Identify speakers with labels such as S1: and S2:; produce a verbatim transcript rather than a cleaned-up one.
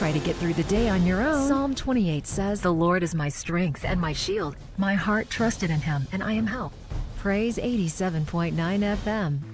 S1: try to get through the day on your own. Psalm twenty-eight says, "The Lord is my strength and my shield. My heart trusted in him, and I am helped." Praise eighty-seven point nine F M.